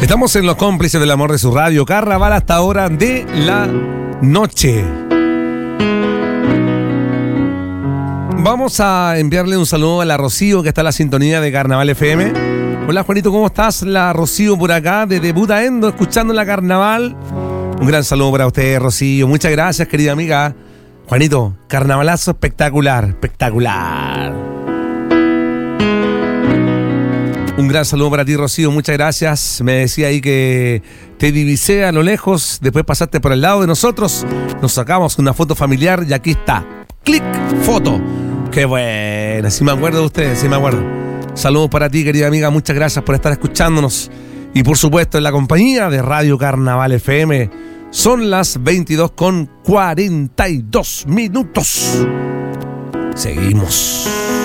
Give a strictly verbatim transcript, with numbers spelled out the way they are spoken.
Estamos en los cómplices del amor de su radio, Carnaval hasta hora de la noche. Vamos a enviarle un saludo a la Rocío, que está en la sintonía de Carnaval F M. Hola Juanito, ¿cómo estás? La Rocío por acá, desde Butaendo, escuchando la Carnaval. Un gran saludo para usted, Rocío. Muchas gracias, querida amiga. Juanito, carnavalazo espectacular, espectacular. Un gran saludo para ti, Rocío, muchas gracias. Me decía ahí que te divisé a lo lejos, después pasaste por el lado de nosotros, nos sacamos una foto familiar y aquí está. Clic, foto. Qué buena, sí me acuerdo de ustedes, sí me acuerdo. Saludos para ti, querida amiga, muchas gracias por estar escuchándonos. Y por supuesto, en la compañía de Radio Carnaval F M, son las veintidós con cuarenta y dos minutos. Seguimos.